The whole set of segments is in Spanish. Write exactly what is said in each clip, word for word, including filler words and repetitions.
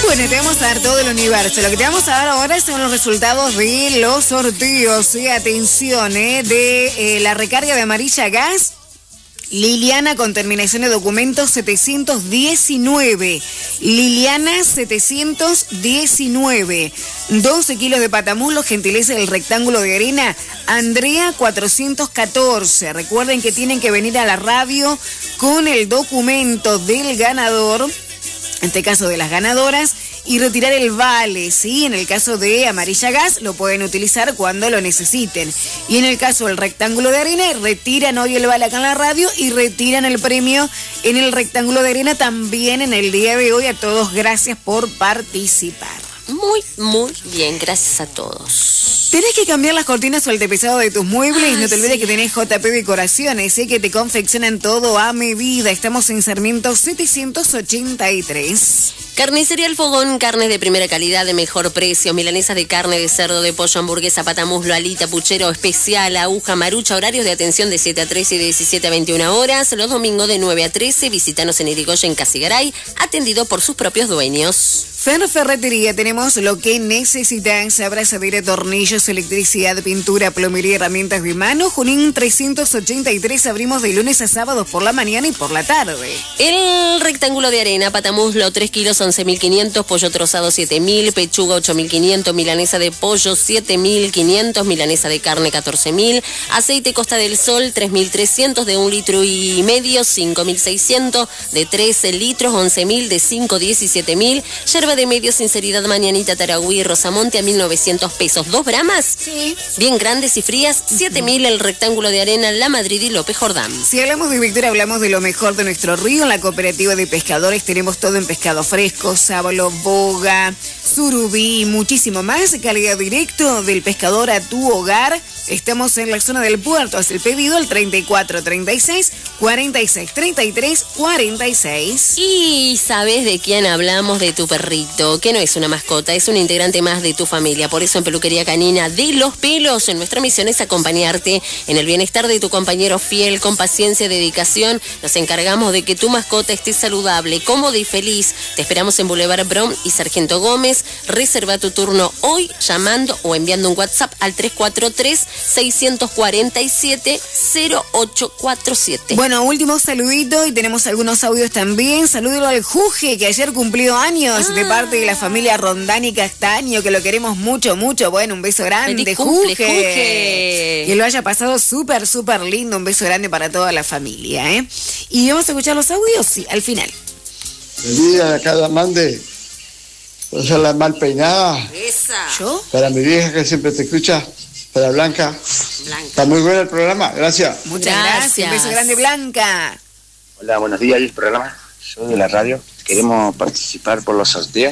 Bueno, te vamos a dar todo el universo. Lo que te vamos a dar ahora son los resultados de los sorteos. Y atención, ¿eh? De eh, la recarga de Amarilla Gas. Liliana con terminación de documentos setecientos diecinueve. Liliana setecientos diecinueve. doce kilos de patamuslo, gentileza del rectángulo de arena. Andrea cuatrocientos catorce. Recuerden que tienen que venir a la radio con el documento del ganador, en este caso de las ganadoras, y retirar el vale, ¿sí? En el caso de Amarilla Gas lo pueden utilizar cuando lo necesiten. Y en el caso del rectángulo de arena, retiran hoy el vale acá en la radio y retiran el premio en el rectángulo de arena también en el día de hoy. A todos, gracias por participar. Muy, muy bien, gracias a todos. Tenés que cambiar las cortinas o el tapizado de tus muebles. Ay, no te olvides sí. que tenés J P Decoraciones, sé que te confeccionan todo a medida. Estamos en Sarmiento setecientos ochenta y tres. Carnicería El Fogón, carnes de primera calidad, de mejor precio, milanesas de carne, de cerdo, de pollo, hamburguesa, patamuslo, alita, puchero, especial, aguja, marucha, horarios de atención de siete a trece y de diecisiete a veintiuna horas, los domingos de nueve a trece, visítanos en Irigoyen, Casigaray, atendido por sus propios dueños. Fer Ferretería, tenemos lo que necesitan: abrazadera, tornillos, electricidad, pintura, plomería, herramientas de mano. Junín trescientos ochenta y tres, abrimos de lunes a sábados por la mañana y por la tarde. El rectángulo de arena, patamuslo, tres kilos, once mil quinientos, pollo trozado, siete mil, pechuga, ocho mil quinientos, milanesa de pollo, siete mil quinientos, milanesa de carne, catorce mil, aceite Costa del Sol, tres mil trescientos, de un litro y medio, cinco mil seiscientos, de trece litros, once mil, de cinco, diecisiete mil, yerba de medio, sinceridad, mañanita, Taragüí, Rosamonte a mil novecientos pesos. ¿Dos bramas? Sí. Bien grandes y frías, siete mil el rectángulo de arena, La Madrid y López Jordán. Si hablamos de Victoria, hablamos de lo mejor de nuestro río. En la cooperativa de pescadores tenemos todo en pescado fresco, sábalo, boga, surubí y muchísimo más. Calidad directo del pescador a tu hogar. Estamos en la zona del puerto. Haz el pedido al treinta y cuatro, treinta y seis, cuarenta y seis, treinta y tres, cuarenta y seis. Y sabes de quién hablamos, de tu perrito, que no es una mascota, es un integrante más de tu familia. Por eso en Peluquería Canina de Los Pelos, en nuestra misión es acompañarte en el bienestar de tu compañero fiel. Con paciencia y dedicación nos encargamos de que tu mascota esté saludable, cómoda y feliz. Te esperamos en Boulevard Brom y Sargento Gómez. Reserva tu turno hoy llamando o enviando un WhatsApp al tres cuatro tres, seis cuatro siete, cero ocho cuatro siete. Bueno, último saludito y tenemos algunos audios también. Salúdelo al Juge, que ayer cumplió años, ah. de parte de la familia Rondani Castaño, que lo queremos mucho, mucho. Bueno, un beso grande, cumple, Juge. Juge. Que lo haya pasado súper, súper lindo. Un beso grande para toda la familia, ¿eh? Y vamos a escuchar los audios, sí, al final. Feliz a cada mande. Por ser la mal peinada. Esa. ¿Yo? Para mi vieja que siempre te escucha. Para Blanca. Blanca. Está muy bueno el programa, gracias. Muchas gracias. gracias. Un beso grande, Blanca. Hola, buenos días, el programa. Soy de la radio. Queremos participar por los sorteos.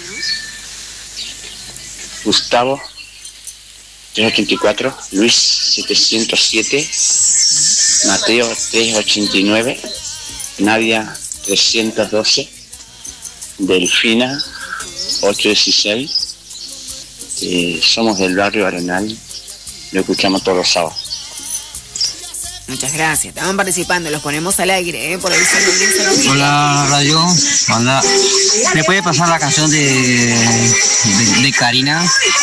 Gustavo, trescientos ochenta y cuatro. Luis, setecientos siete. Mateo, trescientos ochenta y nueve. Nadia, trescientos doce. Delfina, ochocientos dieciséis. Eh, somos del barrio Arenal. Lo escuchamos todos los sábados. Muchas gracias. Estaban participando, los ponemos al aire, ¿eh? Por ahí se Hola, radio. Hola. ¿Me puede pasar la canción de, de, de Karina?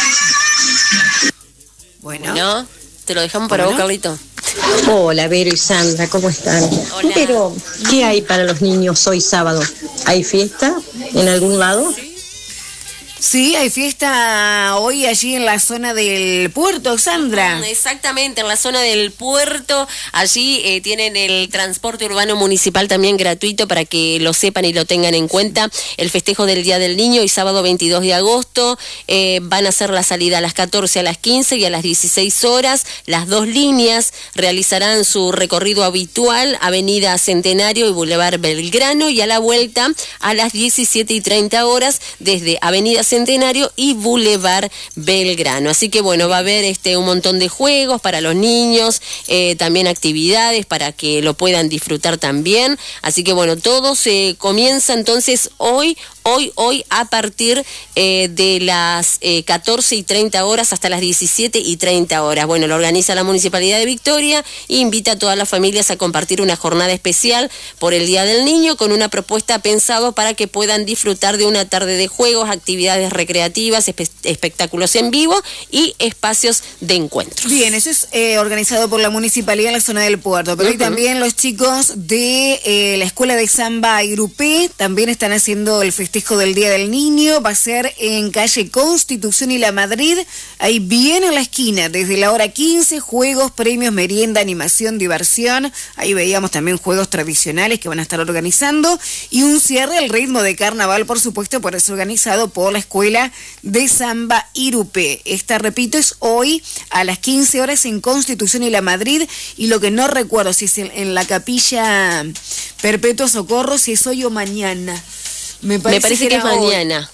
Bueno. No, te lo dejamos para vos, Carlito. Hola, Vero y Sandra, ¿cómo están? Hola. Pero, ¿qué hay para los niños hoy sábado? ¿Hay fiesta en algún lado? Sí, hay fiesta hoy allí en la zona del puerto, Sandra. Exactamente, en la zona del puerto. Allí eh, tienen el transporte urbano municipal también gratuito para que lo sepan y lo tengan en cuenta. El festejo del Día del Niño y sábado veintidós de agosto eh, van a hacer la salida a las catorce, a las quince y a las dieciséis horas. Las dos líneas realizarán su recorrido habitual, Avenida Centenario y Boulevard Belgrano, y a la vuelta a las diecisiete y treinta horas desde Avenida Centenario Centenario y Boulevard Belgrano. Así que bueno, va a haber este un montón de juegos para los niños, eh, también actividades para que lo puedan disfrutar también. Así que bueno, todo se comienza entonces hoy, hoy, hoy a partir eh, de las eh, catorce y treinta horas hasta las diecisiete y treinta horas. Bueno, lo organiza la Municipalidad de Victoria e invita a todas las familias a compartir una jornada especial por el Día del Niño con una propuesta pensado para que puedan disfrutar de una tarde de juegos, actividades recreativas, espe espectáculos en vivo y espacios de encuentro. Bien, eso es eh, organizado por la Municipalidad en la zona del puerto, pero uh-huh. hay también los chicos de eh, la Escuela de Samba Irupé, también están haciendo el festejo del Día del Niño, va a ser en calle Constitución y La Madrid, ahí bien en la esquina, desde la hora quince, juegos, premios, merienda, animación, diversión, ahí veíamos también juegos tradicionales que van a estar organizando, y un cierre al ritmo de carnaval, por supuesto, por eso organizado por la Escuela de Samba Irupé. Esta, repito, es hoy a las quince horas en Constitución y La Madrid, y lo que no recuerdo si es en, en la Capilla Perpetuo Socorro, si es hoy o mañana. Me parece, Me parece que, que es hoy. mañana.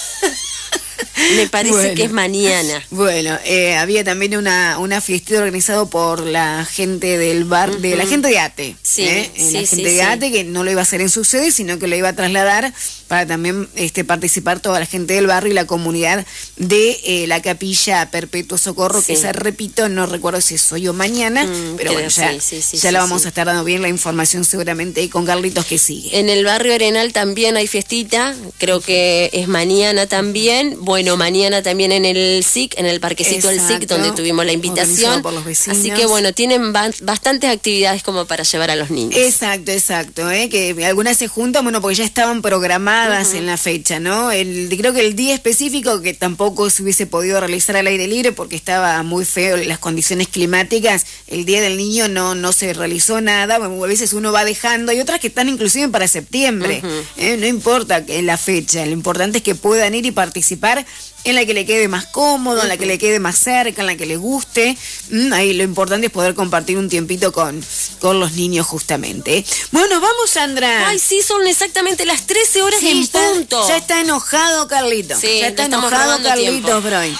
Me parece bueno, que es mañana. Bueno, eh, había también una, una fiestita organizado por la gente del bar, uh-huh. de la gente de ATE. Sí, ¿eh? sí, la gente sí, de sí. ATE, que no lo iba a hacer en su sede, sino que lo iba a trasladar para también este, participar toda la gente del barrio y la comunidad de eh, la Capilla Perpetuo Socorro, sí. que esa, repito, no recuerdo si es hoy o mañana, mm, pero bueno, ya, sí, sí, sí, ya sí, la vamos sí. a estar dando bien la información seguramente ahí con Carlitos que sigue. En el barrio Arenal también hay fiestita, creo que es mañana también, bueno, mañana también en el S I C, en el parquecito Exacto. del S I C, donde tuvimos la invitación, por los vecinos. Así que bueno, tienen ba bastantes actividades como para llevar a los niños. Exacto, exacto, ¿eh? Que algunas se juntan, bueno, porque ya estaban programadas Uh-huh. en la fecha, ¿no? El, creo que el día específico que tampoco se hubiese podido realizar al aire libre porque estaba muy feo las condiciones climáticas, el Día del Niño no, no se realizó nada, bueno, a veces uno va dejando, hay otras que están inclusive para septiembre, uh-huh. ¿eh? No importa que la fecha, lo importante es que puedan ir y participar en la que le quede más cómodo, en la que le quede más cerca, en la que le guste. Mm, ahí lo importante es poder compartir un tiempito con, con los niños justamente. Bueno, vamos, Sandra. Ay, sí, son exactamente las trece horas sí, en está, punto. Ya está enojado Carlito. Sí, ya está enojado Carlitos Broin.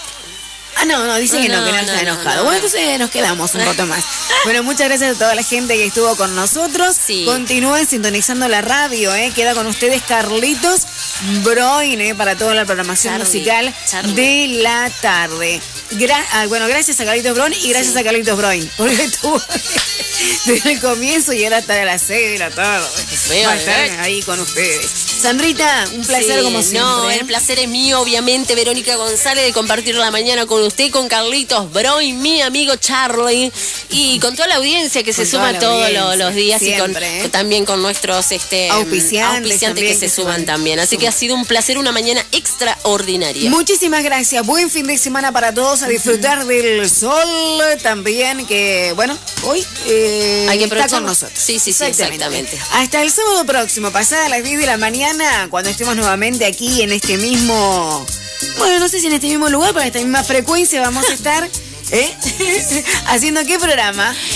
Ah, no, no, dice que no, no que no, no está no, enojado. No, no. Bueno, entonces nos quedamos un poco más. Bueno, muchas gracias a toda la gente que estuvo con nosotros. Sí. Continúen sintonizando la radio, ¿eh? Queda con ustedes Carlitos Broin, ¿eh? Para toda la programación Charlie, musical Charlie. de la tarde. Gra ah, bueno, gracias a Carlitos Broin y gracias sí. a Carlitos Broin, porque estuvo desde el comienzo y ahora hasta las seis de la tarde. Feo, Va a estar ¿eh? ahí con ustedes. Sandrita, un placer sí, como siempre. No, el placer es mío, obviamente, Verónica González, de compartir la mañana con usted, con Carlitos Broin, mi amigo Charlie, y con toda la audiencia que con se suma todos lo, los días siempre, y con, ¿eh? también con nuestros este, auspiciantes, auspiciantes que se que suman también. Así que ha sido un placer, una mañana extraordinaria. Muchísimas gracias. Buen fin de semana para todos, a disfrutar del sol también, que bueno, hoy eh, Hay que está con nosotros. Sí, sí, sí, exactamente. Hasta el sábado próximo, pasada las diez de la mañana, cuando estemos nuevamente aquí en este mismo, bueno, no sé si en este mismo lugar, pero en esta misma frecuencia vamos a estar ¿eh? ¿Haciendo qué programa?